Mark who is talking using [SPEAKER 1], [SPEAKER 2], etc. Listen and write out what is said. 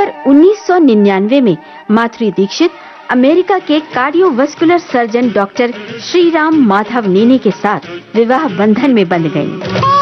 [SPEAKER 1] अक्टूबर 1999 में माधुरी दीक्षित अमेरिका के cardiovascular surgeon doctor Shriram Madhav नीने के साथ विवाह बंधन में बंध गईं।